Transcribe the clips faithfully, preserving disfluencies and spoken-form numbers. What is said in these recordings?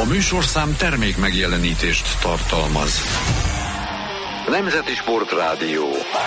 A műsorszám termék megjelenítést tartalmaz. Nemzeti Sportrádió.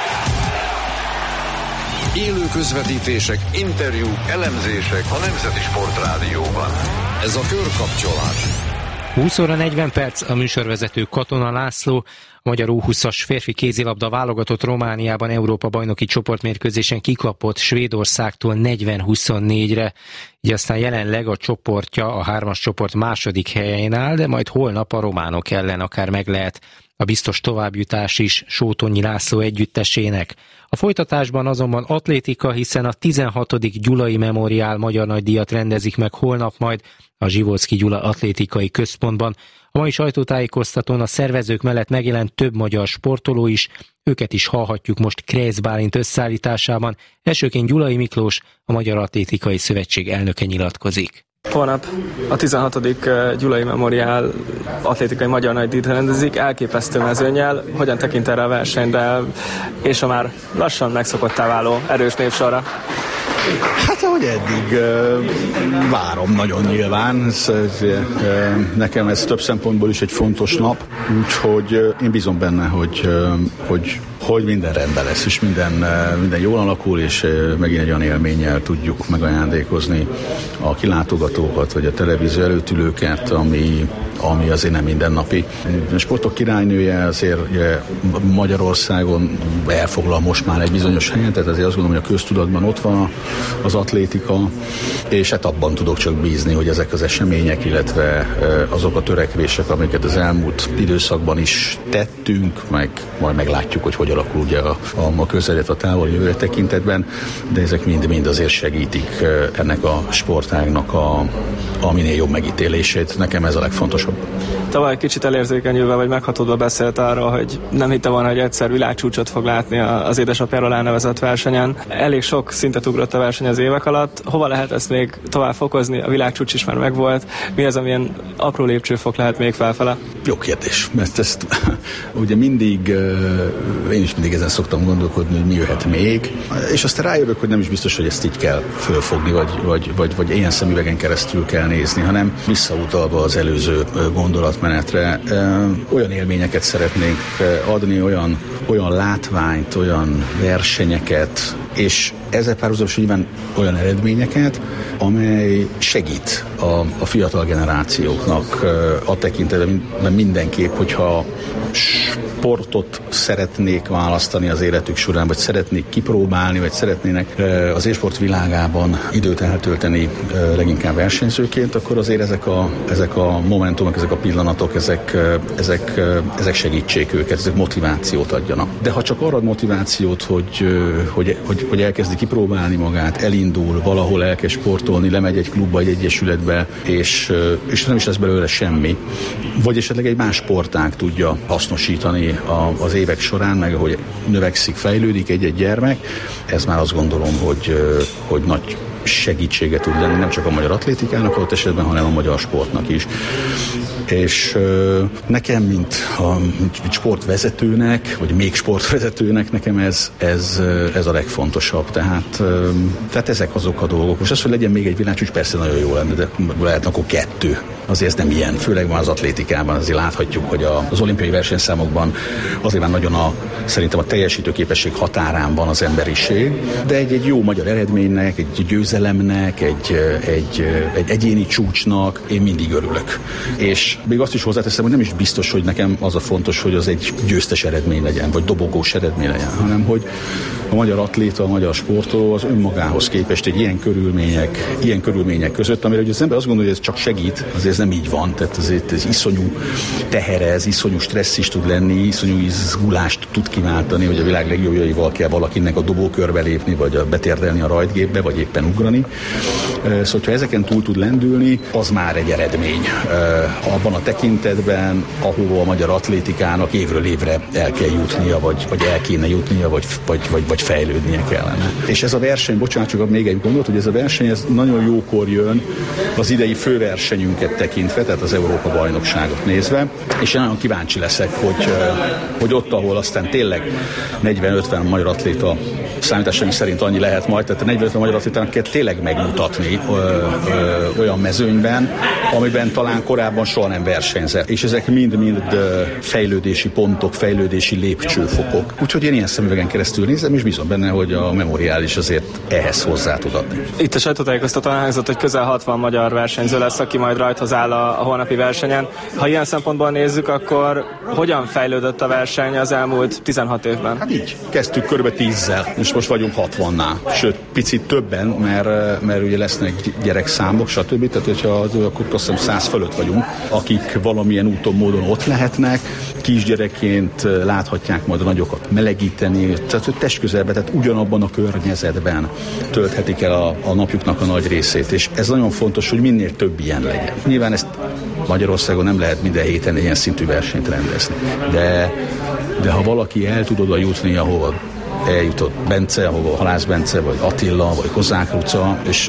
Élő közvetítések, interjúk, elemzések a Nemzeti Sportrádióban. Ez a Körkapcsolás. húsz óra negyven perc, a műsorvezető Katona László. A magyar U húszas férfi kézilabda válogatott Romániában Európa-bajnoki csoportmérkőzésen kikapott Svédországtól negyven huszonnégyre. Így aztán jelenleg a csoportja a hármas csoport második helyén áll, de majd holnap a románok ellen akár meg lehet a biztos továbbjutás is Sótonyi László együttesének. A folytatásban azonban atlétika, hiszen a tizenhatodik Gyulai Memoriál Magyar Nagydíjat rendezik meg holnap majd a Zsivolszky Gyula Atlétikai Központban. A mai sajtótájékoztatón a szervezők mellett megjelent több magyar sportoló is, őket is hallhatjuk most Kreisz Bálint összeállításában. Elsőként Gyulai Miklós, a Magyar Atlétikai Szövetség elnöke nyilatkozik. Holnap a tizenhatodik Gyulai Memoriál Atlétikai Magyar Nagydíjat rendezik, elképesztő mezőnnyel. Hogyan tekint erre a versenyre és a már lassan megszokottá váló erős névsorra? Hát ahogy eddig, várom nagyon nyilván, ez, ez, nekem ez több szempontból is egy fontos nap, úgyhogy én bízom benne, hogy, hogy, hogy minden rendben lesz, és minden, minden jól alakul, és megint egy olyan élménnyel tudjuk megajándékozni a kilátogatókat, vagy a televízió előtt ülőket, ami, ami azért nem mindennapi. A sportok királynője azért Magyarországon elfoglal most már egy bizonyos helyen, tehát azért azt gondolom, hogy a köztudatban ott van az atlétika, és hát abban tudok csak bízni, hogy ezek az események, illetve azok a törekvések, amiket az elmúlt időszakban is tettünk, meg majd meglátjuk, hogy hogy alakul ugye a, a, a közelet a távoli jövő tekintetben, de ezek mind-mind azért segítik ennek a sportágnak a, a minél jobb megítélését. Nekem ez a legfontosabb. Tavaly kicsit elérzékenyülve vagy meghatódva beszélt arról, hogy nem hitte volna, hogy egyszer világcsúcsot fog látni az édesapjáról elnevezett versenyen. Elég sok szintet ugrott a verseny az évek alatt. Hova lehet ezt még tovább fokozni? A világcsúcs is már megvolt. Mi az, amilyen apró lépcsőfok lehet még felfele? Jó kérdés. Ezt, ezt ugye mindig, én is mindig ezen szoktam gondolkodni, hogy mi jöhet még. És aztán rájövök, hogy nem is biztos, hogy ezt így kell fölfogni, vagy, vagy, vagy, vagy ilyen szemüvegen keresztül kell nézni, hanem visszautalva az előző gondolatmenetre. Olyan élményeket szeretnénk adni, olyan, olyan látványt, olyan versenyeket, és ezzel párhuzamosan nyilván olyan eredményeket, amely segít a, a fiatal generációknak a tekintetben mindenképp, hogyha sportot szeretnék választani az életük során, vagy szeretnék kipróbálni, vagy szeretnének az e-sport világában időt eltölteni leginkább versenyzőként, akkor azért ezek a, ezek a momentumok, ezek a pillanatok, ezek, ezek, ezek segítsék őket, ezek motivációt adjanak. De ha csak arra motivációt, hogy, hogy, hogy, hogy elkezdi kipróbálni magát, elindul, valahol elkezd sportolni, lemegy egy klubba, egy egyesületbe, és, és nem is lesz belőle semmi, vagy esetleg egy más sportág tudja hasznosítani az évek során, meg ahogy növekszik, fejlődik egy-egy gyermek, ez már azt gondolom, hogy, hogy nagy segítsége tud lenni nem csak a magyar atlétikának ott esetben, hanem a magyar sportnak is. És nekem, mint a sportvezetőnek, vagy még sportvezetőnek, nekem ez, ez, ez a legfontosabb. Tehát, tehát ezek azok a dolgok. Most az, hogy legyen még egy világcsúcs, persze nagyon jó lenne, de lehet akkor kettő. Azért ez nem ilyen, főleg van az atlétikában, azért láthatjuk, hogy az olimpiai versenyszámokban azért már nagyon a, szerintem a teljesítőképesség határán van az emberiség, de egy, egy jó magyar eredménynek, egy győzelemnek, egy, egy, egy egyéni csúcsnak én mindig örülök. És még azt is hozzáteszem, hogy nem is biztos, hogy nekem az a fontos, hogy az egy győztes eredmény legyen, vagy dobogós eredmény legyen, hanem hogy a magyar atléta, a magyar sportoló az önmagához képest egy ilyen körülmények, ilyen körülmények között, amire az ember azt gondolja, hogy ez csak segít, azért ez nem így van, tehát azért ez iszonyú teherez, iszonyú stressz is tud lenni, iszonyú izgulást tud kiváltani, hogy a világ legjobbjaival kell valakinek a dobókörbe lépni, vagy betérdelni a rajtgépbe, vagy éppen ugrani. Szóval, hogyha ezeken túl tud lendülni, az már egy eredmény. Abban a tekintetben, ahova a magyar atlétikának évről évre el kell jutnia, vagy, vagy el kéne jutnia, vagy, vagy, vagy, vagy fejlődnie kellene. És ez a verseny, bocsánat, csak még egy gondolat, hogy ez a verseny ez nagyon jókor jön az idei főversenyünket tekintve, tehát az Európa-bajnokságot nézve, és én nagyon kíváncsi leszek, hogy, hogy ott, ahol aztán tényleg negyven-ötven magyar atléta, számításaink szerint annyi lehet majd, tehát a negyven-ötven magyar atlétának kell tényleg megmutatni ö, ö, olyan mezőnyben, amiben talán korábban soha nem versenyzett. És ezek mind-mind fejlődési pontok, fejlődési lépcsőfokok. Úgyhogy én ilyen szemüvegen keresztül nézem, és bízom benne, hogy a Memoriál is azért ehhez hozzá tud adni. Itt a sajtótájékoztatón elhangzott, hogy közel hatvan magyar versenyző lesz, aki majd rajthoz áll a, a holnapi versenyen. Ha ilyen szempontból nézzük, akkor hogyan fejlődött a verseny az elmúlt tizenhat évben? Hát így. Kezdtük körbe tízzel, és most vagyunk hatvannál. Sőt, picit többen, mert, mert ugye lesznek gyerekszámok, stb. Tehát, hogyha akkor azt hiszem száz fölött vagyunk, akik valamilyen úton, módon ott lehetnek, kisgyerekként láthatják majd a nagyokat melegíteni, tehát hogy testközelbe, tehát ugyanabban a környezetben tölthetik el a, a napjuknak a nagy részét, és ez nagyon fontos, hogy minél több ilyen legyen. Nyilván ezt Magyarországon nem lehet minden héten ilyen szintű versenyt rendezni, de, de ha valaki el tud oda jutni, ahova eljutott Bence, ahova Halász Bence, vagy Attila, vagy Kozák Luca, és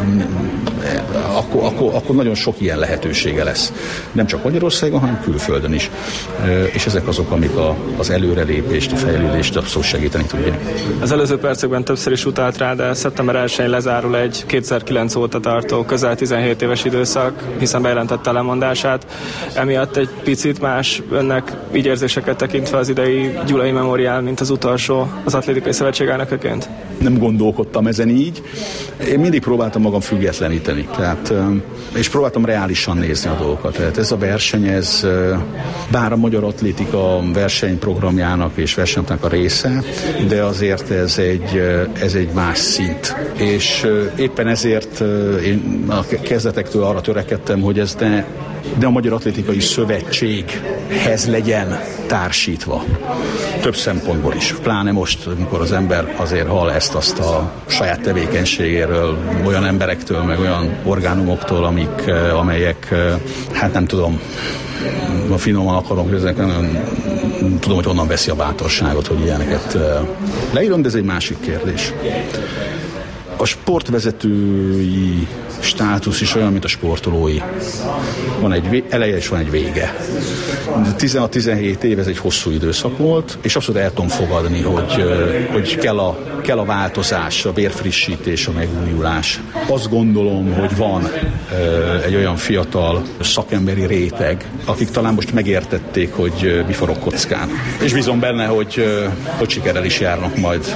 akkor, akkor, akkor nagyon sok ilyen lehetősége lesz. Nem csak Magyarországon, hanem külföldön is. És ezek azok, amik a, az előrelépést, a fejlődést abszolút segíteni tudják. Az előző percekben többször is utalt rá, de szeptember elsején lezárul egy kétezer-kilenc óta tartó közel tizenhét éves időszak, hiszen bejelentette a lemondását. Emiatt egy picit más önnek így érzéseket tekintve az idei Gyulai Memoriál, mint az utolsó az Atlétikai Szövetség elnökeként? Nem gondolkodtam ezen így. Én mindig próbáltam magam függetleníteni. Tehát, és próbáltam reálisan nézni a dolgokat. Tehát ez a verseny, ez bár a magyar atlétika versenyprogramjának és versenynek a része, de azért ez egy, ez egy más szint. És éppen ezért én a kezdetektől arra törekedtem, hogy ez ne de a Magyar Atlétikai Szövetséghez legyen társítva. Több szempontból is. Pláne most, amikor az ember azért hall ezt-azt a saját tevékenységéről, olyan emberektől, meg olyan orgánumoktól, amik, amelyek, hát nem tudom, ha finoman akarom, ezek nem tudom, hogy honnan veszi a bátorságot, hogy ilyeneket leírom, de ez egy másik kérdés. A sportvezetői státusz is olyan, mint a sportolói. Van egy eleje és van egy vége. tizenhat-tizenhét év, ez egy hosszú időszak volt, és abszolút el tudom fogadni, hogy, hogy kell, a, kell a változás, a vérfrissítés, a megújulás. Azt gondolom, hogy van egy olyan fiatal szakemberi réteg, akik talán most megértették, hogy mi forog kockán. És bízom benne, hogy, hogy sikerrel is járnak majd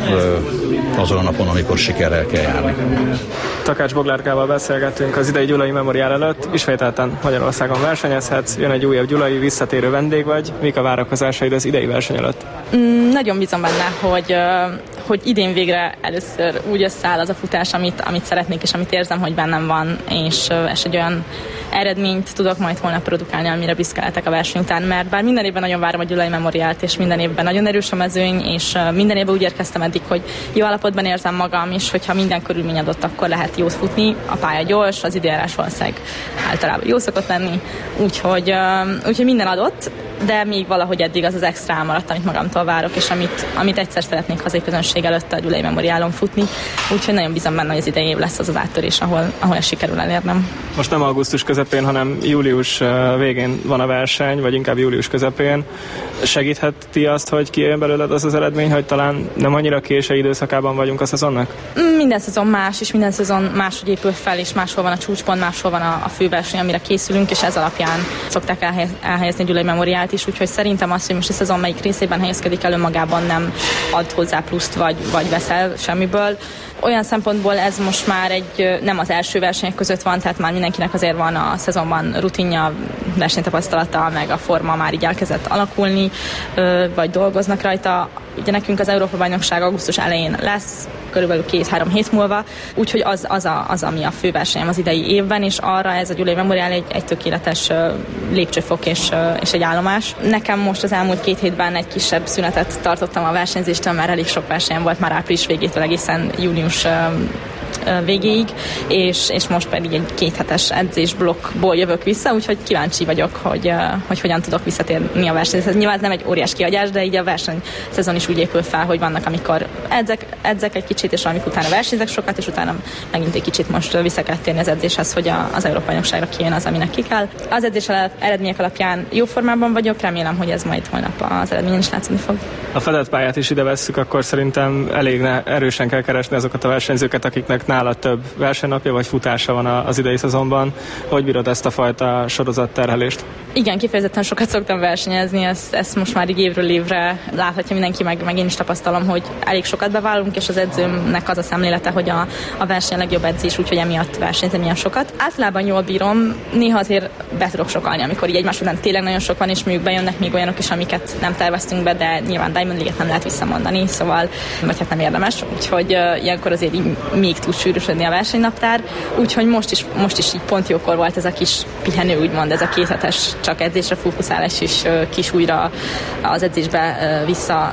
azon a napon, amikor sikerrel kell járni. Takács Boglárkával beszélgettünk az idei Gyulai Memoriál előtt. Ismételten Magyarországon versenyezhetsz, jön egy újabb Gyulai, visszatérő vendég vagy. Mik a várakozásaid az idei verseny előtt? Mm, nagyon bízom benne, hogy, hogy idén végre először úgy összeáll az a futás, amit, amit szeretnék, és amit érzem, hogy bennem van, és, és egy olyan eredményt tudok majd holnap produkálni, amire büszke lehetek a verseny után, mert bár minden évben nagyon várom a Gyulai Memoriált, és minden évben nagyon erős a mezőny, és minden évben úgy érkeztem eddig, hogy jó állapotban érzem magam, és hogyha minden körülmény adott, akkor lehet jót futni. A pálya gyors, az időjárás valószínűleg általában jó szokott lenni, úgyhogy, úgyhogy minden adott, de még valahogy eddig az az extra elmaradt, amit magamtól várok, és amit, amit egyszer szeretnék hazai közönség előtt a Gyulai Memoriálon futni, úgyhogy nagyon bízom benne, hogy az idei év lesz az az áttörés, ahol, ahol ezt sikerül elérnem. Most nem augusztus közepén, hanem július végén van a verseny, vagy inkább július közepén. Segítheti azt, hogy kijön belőled az az eredmény, hogy talán nem annyira késő időszakában vagyunk a szezonnak? Minden szezon más, és minden szezon máshogy épül fel, és máshol van a csúcspont, máshol van a, a főverseny, amire készülünk, és ez alapján szokták elhelyez, elhelyezni a Gyulai Memoriált is, úgyhogy szerintem az, hogy most a szezon melyik részében helyezkedik el, önmagában nem ad hozzá pluszt, vagy, vagy veszel semmiből. Olyan szempontból ez most már egy, nem az első versenyek között van, tehát már mindenkinek azért van a szezonban rutinja, versenytapasztalata, meg a forma már így elkezdett alakulni, vagy dolgoznak rajta. Ugye nekünk az Európa-bajnokság augusztus elején lesz, körülbelül két-három hét múlva, úgyhogy az, az, a, az, ami a főversenyem az idei évben, és arra ez a Gyulai Memoriál egy, egy tökéletes lépcsőfok és, és egy állomás. Nekem most az elmúlt két hétben egy kisebb szünetet tartottam a versenyzéstől, mert elég sok versenyem volt már április végétől egészen június végéig, és, és most pedig egy kéthetes edzésblokkból jövök vissza, úgyhogy kíváncsi vagyok, hogy, hogy hogyan tudok visszatérni a versenyhez. Nyilván ez nem egy óriás kihagyás, de így a versenyszezon is úgy épül fel, hogy vannak, amikor edzek, edzek egy kicsit, és amikor utána versenyzek sokat, és utána megint egy kicsit most vissza kell térni az edzéshez, hogy a, az Európa-bajnokságra kijön az, aminek ki kell. Az edzés eredmények alapján jó formában vagyok, remélem, hogy ez majd holnap az eredményen is látszani fog. A fedett pályát is ide vesszük, akkor szerintem elég erősen kell keresni azokat a versenyzőket, akiknek nála több versenynapja vagy futása van az idei szezonban. Hogy bírod ezt a fajta sorozatterhelést? Igen, kifejezetten sokat szoktam versenyezni, ezt, ezt most már így évről évre láthatja mindenki, meg, meg én is tapasztalom, hogy elég sokat beválunk, és az edzőmnek az a szemlélete, hogy a, a verseny a legjobb edzés, úgyhogy emiatt versenyzem ilyen sokat. Általában jól bírom, néha azért be tudok sokalni, amikor így egymás után tényleg nagyon sok van, és mondjuk bejönnek még olyanok is, amiket nem terveztünk be, de nyilván Diamond League-et nem lehet visszamondani, szóval vagy hát nem érdemes, úgyhogy uh, ilyenkor azért így még tud sűrűsödni a versenynaptár, úgyhogy most is, most is így pont jókor volt ez a kis pihenő, úgymond ez a kéthetes csak edzésre fókuszálás és uh, kis újra az edzésbe uh,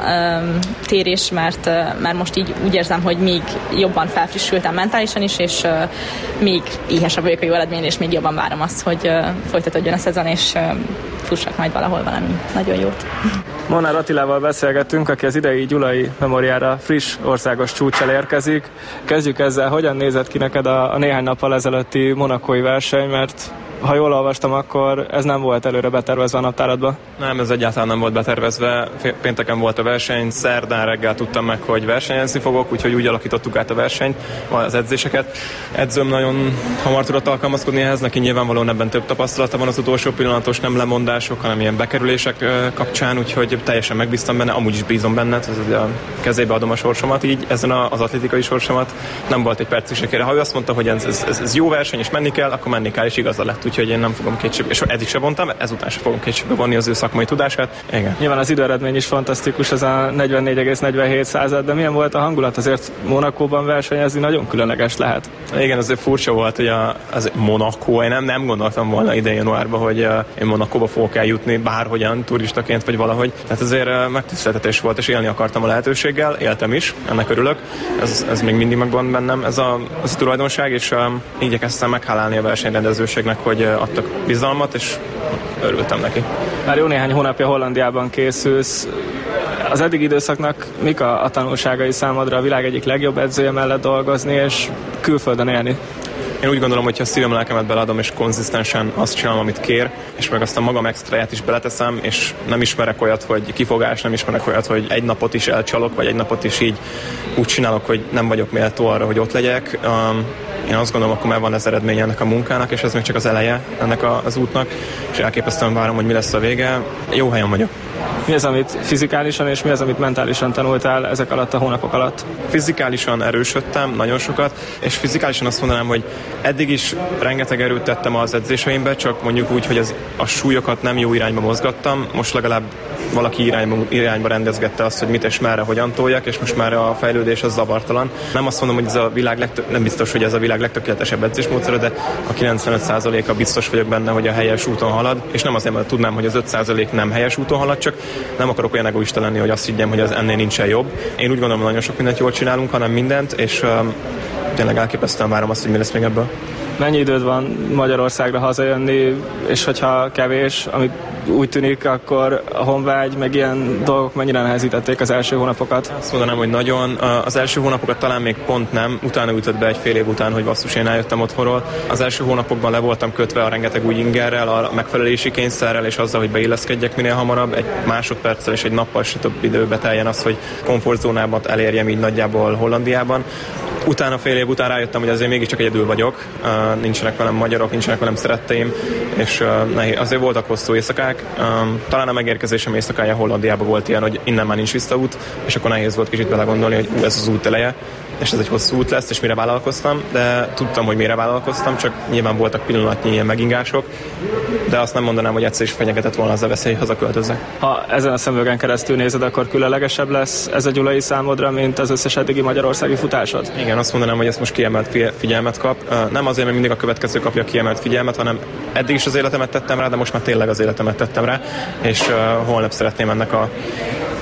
visszatérés, uh, mert, uh, mert most így úgy érzem, hogy még jobban felfrissültem mentálisan is, és uh, még éhesebb vagyok a jó eredményre, és még jobban várom azt, hogy uh, folytatódjon a szezon, és uh, fussak majd valahol valami nagyon jót. Molnár Attilával beszélgettünk, aki az idei Gyulai Memoriára friss országos csúccsal érkezik. Kezdjük ezzel, hogyan nézett ki neked a, a néhány nappal ezelőtti monakói verseny, mert ha jól olvastam, akkor ez nem volt előre betervezve a naptáradba? Nem, ez egyáltalán nem volt betervezve. Pénteken volt a verseny, szerdán reggel tudtam meg, hogy versenyezni fogok, úgyhogy úgy alakítottuk át a versenyt, az edzéseket. Edzőm nagyon hamar tudott alkalmazkodni ehhez, neki nyilvánvalóan ebben több tapasztalata van az utolsó pillanatos nem lemondások, hanem ilyen bekerülések kapcsán, úgyhogy teljesen megbíztam benne, amúgy is bízom benne, ez a kezébe adom a sorsomat, így ezen az atlétikai sorsomat nem volt egy perc is sekére. Ha ő azt mondta, hogy ez, ez, ez jó verseny, és menni kell, akkor menni kell, és igaza lett. Úgyhogy én nem fogom kétségbe, és eddig se vontam, ezután se fogom kétségbe vonni az ő szakmai tudását. Igen. Nyilván az időeredmény is fantasztikus, ez a negyvennégy egész negyvenhét század, de milyen volt a hangulat? Azért Monakóban versenyezni nagyon különleges lehet. Igen, azért furcsa volt, hogy a, az Monakó, én nem, nem gondoltam volna idén januárban, hogy uh, én Monakóba fogok eljutni bárhogyan, turistaként vagy valahogy. Tehát azért uh, megtiszteltetés volt, és élni akartam a lehetőséggel, éltem is, ennek örülök. Ez, ez még mindig megvan bennem, ez a, ez a tulajdonság, és uh, igyekeztem meghálálni a versenyrendezőségnek, hogy uh, adtak bizalmat, és örültem neki. Már jó néhány hónapja Hollandiában készülsz. Az eddigi időszaknak mik a, a tanulságai számodra, a világ egyik legjobb edzője mellett dolgozni és külföldön élni? Én úgy gondolom, hogy ha szívem lelkemet beladom, és konzisztensen azt csinálom, amit kér, és meg azt a magam extráját is beleteszem, és nem ismerek olyat, hogy kifogás, nem ismerek olyat, hogy egy napot is elcsalok, vagy egy napot is így úgy csinálok, hogy nem vagyok méltó arra, hogy ott legyek. Um, Én azt gondolom, akkor már van az eredménye ennek a munkának, és ez még csak az eleje ennek a, az útnak, és elképesztően várom, hogy mi lesz a vége. Jó helyen vagyok. Mi az, amit fizikálisan és mi az, amit mentálisan tanultál ezek alatt a hónapok alatt? Fizikálisan erősödtem nagyon sokat, és fizikálisan azt mondanám, hogy eddig is rengeteg erőt tettem az edzéseimbe, csak mondjuk úgy, hogy az, a súlyokat nem jó irányba mozgattam. Most legalább valaki irányba, irányba rendezgette azt, hogy mit és merre, hogyan toljak, és most már a fejlődés az zavartalan. Nem azt mondom, hogy ez a világ legtö- nem biztos, hogy ez a világ legtökéletesebb edzésmódszere, de a kilencvenöt százaléka biztos vagyok benne, hogy a helyes úton halad, és nem azért, mert tudnám, hogy az öt százalék nem helyes úton halad, csak nem akarok olyan egoista lenni, hogy azt higgyem, hogy az ennél nincsen jobb. Én úgy gondolom, hogy nagyon sok mindent jól csinálunk, hanem mindent, és um, tényleg elképesztően várom azt, hogy mi lesz még ebből. Mennyi időd van Magyarországra hazajönni, és hogyha kevés, amit úgy tűnik, akkor a honvágy, meg ilyen dolgok mennyire nehezítették az első hónapokat? Azt mondanám, hogy nagyon. Az első hónapokat talán még pont nem, utána ütött be egy fél év után, hogy basszus, én eljöttem otthonról. Az első hónapokban le voltam kötve a rengeteg új ingerrel, a megfelelési kényszerrel, és azzal, hogy beilleszkedjek minél hamarabb, egy másodperccel és egy nappal se több időbe teljen az, hogy komfortzónámat elérjem így nagyjából Hollandiában. Utána fél év után rájöttem, hogy azért mégiscsak egyedül vagyok, uh, nincsenek velem magyarok, nincsenek velem szeretteim, és uh, nehéz. Azért voltak hosszú éjszakák. Um, talán a megérkezésem éjszakája Hollandiában volt ilyen, hogy innen már nincs visszaút, és akkor nehéz volt kicsit belegondolni, hogy ú, ez az út eleje, és ez egy hosszú út lesz, és mire vállalkoztam, de tudtam, hogy mire vállalkoztam, csak nyilván voltak pillanatnyi ilyen megingások, de azt nem mondanám, hogy egyszer is fenyegetett volna az a veszély, hogy hazaköltözzek. Ha ezen a szemüvegen keresztül nézed, akkor különlegesebb lesz ez a gyulai számodra, mint az összes eddigi magyarországi futásod? Igen, azt mondanám, hogy ez most kiemelt figyelmet kap. Nem azért, mert mindig a következő kapja kiemelt figyelmet, hanem eddig is az életemet tettem rá, de most már tényleg az életemet tettem rá, és holnap szeretném ennek a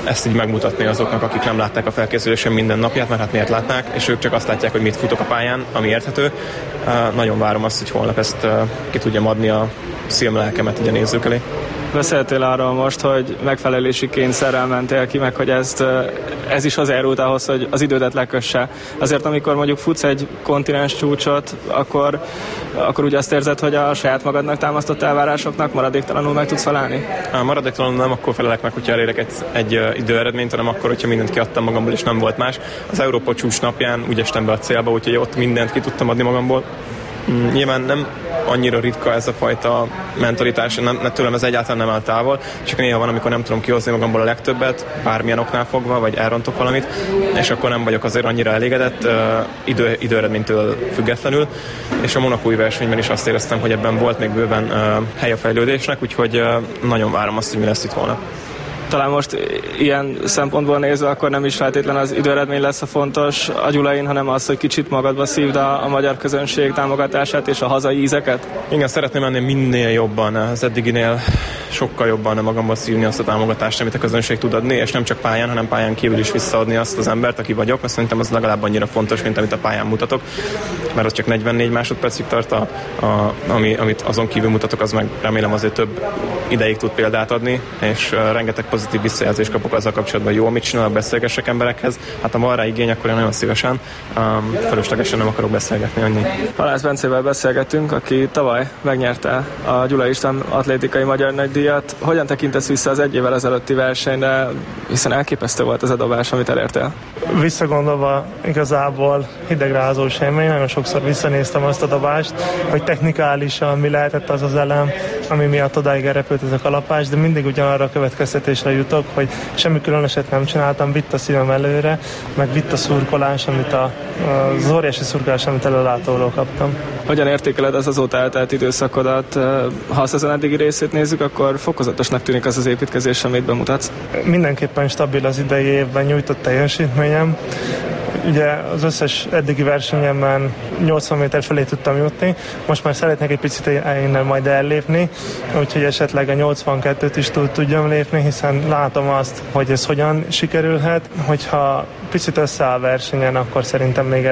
ezt így megmutatni azoknak, akik nem látták a felkészülésen minden napját, mert hát miért látnák, és ők csak azt látják, hogy mit futok a pályán, ami érthető. Nagyon várom azt, hogy holnap ezt ki tudjam adni a szívlelkemet így a nézők elé. Beszéltél arról most, hogy megfelelési kényszerrel mentél ki, meg hogy ezt, ez is hozzájárult ahhoz, hogy az idődet lekösse. Azért amikor mondjuk futsz egy kontinens csúcsot, akkor, akkor úgy azt érzed, hogy a saját magadnak támasztott elvárásoknak maradéktalanul meg tudsz felelni? A maradéktalanul nem akkor felelek meg, hogyha elérek egy, egy időeredményt, hanem akkor, hogyha mindent kiadtam magamból, és nem volt más. Az Európa csúcs napján úgy estem be a célba, úgyhogy ott mindent ki tudtam adni magamból. Nyilván nem annyira ritka ez a fajta mentalitás, nem, tőlem ez egyáltalán nem áll távol, csak néha van, amikor nem tudom kihozni magamból a legtöbbet, bármilyen oknál fogva, vagy elrontok valamit, és akkor nem vagyok azért annyira elégedett uh, idő, időeredménytől függetlenül, és a monakói versenyben is azt éreztem, hogy ebben volt még bőven uh, hely a fejlődésnek, úgyhogy uh, nagyon várom azt, hogy mi lesz itt holnap. Talán most ilyen szempontból nézve, akkor nem is feltétlen az időeredmény lesz a fontos a Gyulain, hanem az, hogy kicsit magadba szívd a, a magyar közönség támogatását és a hazai ízeket? Igen, szeretném ennél minél jobban, az eddiginél sokkal jobban magamba szívni azt a támogatást, amit a közönség tud adni, és nem csak pályán, hanem pályán kívül is visszaadni azt az embert, aki vagyok, mert szerintem az legalább annyira fontos, mint amit a pályán mutatok, mert az csak negyvennégy másodpercig tart, a, a, ami, amit azon kívül mutatok, az meg remélem azért több ideig tud példát adni, és uh, rengeteg pozitív visszajelzést kapok azzal kapcsolatban, hogy jó, mit csinálok, beszélgessek emberekhez. Hát ha van rá igény, akkor én nagyon szívesen, um, fölöslegesen nem akarok beszélgetni annyi. Halász Bencével beszélgettünk, aki tavaly megnyerte a Gyulai István atlétikai magyar nagydíjat. Hogyan tekintesz vissza az egy évvel ezelőtti versenyre, hiszen elképesztő volt ez a dobás, amit elértél? Visszagondolva igazából hidegrázós élmény, nagyon sokszor visszanéztem azt a dobást, hogy technikálisan mi lehetett az az elem, ami miatt odáig elrepült ez a kalapás, de mindig ugyanarra a következtetésre jutok, hogy semmi különöset nem csináltam, vitt a szívem előre, meg vitt a szurkolás, amit a, az óriási szurkolás, amit előlátóról kaptam. Hogyan értékeled az azóta eltelt időszakodat? Ha a szezon eddigi részét nézzük, akkor fokozatosnak tűnik az az építkezés, amit bemutatsz. Mindenképpen stabil az idei évben nyújtott teljesítményem. Ugye az összes eddigi versenyemben nyolcvan méter felé tudtam jutni, most már szeretnék egy picit innen majd ellépni, úgyhogy esetleg a nyolcvankettőt is tud, tudjam lépni, hiszen látom azt, hogy ez hogyan sikerülhet. Hogyha picit összeáll versenyen, akkor szerintem még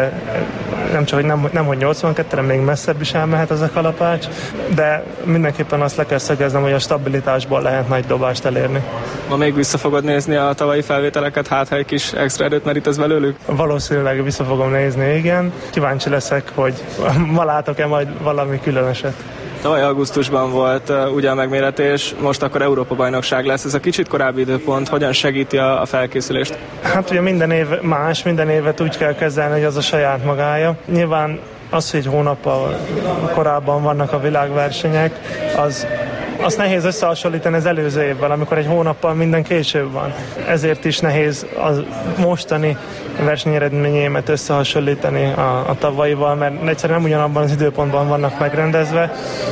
nem csak, hogy nem, nem hogy nyolcvankettő, hanem még messzebb is elmehet ez a kalapács, de mindenképpen azt le kell szögeznem, hogy a stabilitásból lehet nagy dobást elérni. Ma még vissza fogod nézni a tavalyi felvételeket, hát ha egy kis extra erőt merítesz belőlük? Valószínűleg vissza fogom nézni, igen. Kíváncsi leszek, hogy ma látok-e majd valami különöset. Tavaly augusztusban volt uh, ugye a megméretés, most akkor Európa-bajnokság lesz. Ez a kicsit korábbi időpont hogyan segíti a, a felkészülést? Hát ugye minden év más, minden évet úgy kell kezelni, hogy az a saját magája. Nyilván az, hogy egy hónappal korábban vannak a világversenyek, az azt nehéz összehasonlítani az előző évvel, amikor egy hónappal minden később van. Ezért is nehéz a mostani versenyeredményémet összehasonlítani a, a tavalyival, mert egyszerűen nem ugyanabban az időpontban vannak megrendezve,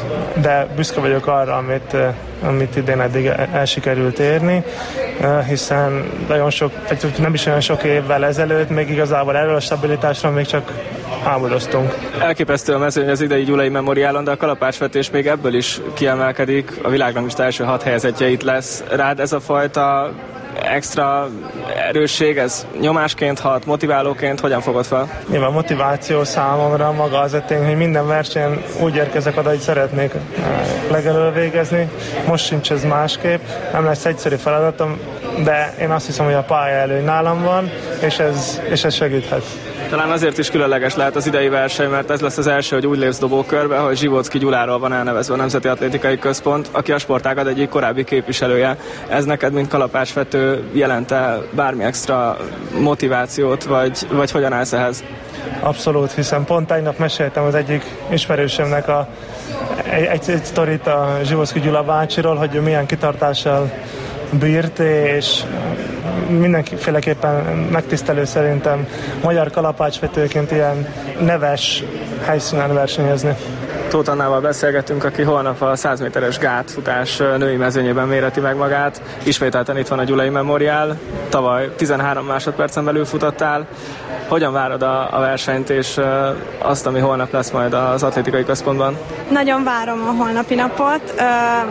de büszke vagyok arra, amit, amit idén eddig el sikerült érni, hiszen nagyon sok, nem is olyan sok évvel ezelőtt, még igazából erről a stabilitásról még csak háboroztunk. Elképesztő a mezőny az idei Gyulai Memoriálon, de a kalapácsvetés még ebből is kiemelkedik. A világranglista első hat helyezettje itt lesz. Rád ez a fajta extra erősség, ez nyomásként hat, motiválóként, hogyan fogod fel? Nyilván motiváció számomra maga az a tény, hogy minden versenyen úgy érkezek oda, hogy szeretnék legelől végezni. Most sincs ez másképp, nem lesz egyszerű feladatom, de én azt hiszem, hogy a pálya előny nálam van, és ez, és ez segíthet. Talán azért is különleges lehet az idei verseny, mert ez lesz az első, hogy úgy lépsz dobókörbe, hogy Zsivóczky Gyuláról van elnevezve a Nemzeti Atlétikai Központ, aki a sportágad egyik korábbi képviselője. Ez neked, mint kalapácsvető, jelent-e bármi extra motivációt, vagy, vagy hogyan állsz ehhez? Abszolút, hiszen pont tegnap meséltem az egyik ismerősömnek a, egy, egy, egy sztorit a Zsivóczky Gyula bácsiról, hogy ő milyen kitartással bírt, és mindenféleképpen megtisztelő szerintem magyar kalapácsvetőként ilyen neves helyszínen versenyezni. Tóth Annával beszélgetünk, aki holnap a száz méteres gátfutás női mezőnyében méreti meg magát. Ismételten itt van a Gyulai Memoriál. Tavaly tizenhárom másodpercen belül futottál. Hogyan várod a, a versenyt és azt, ami holnap lesz majd az atlétikai központban? Nagyon várom a holnapi napot.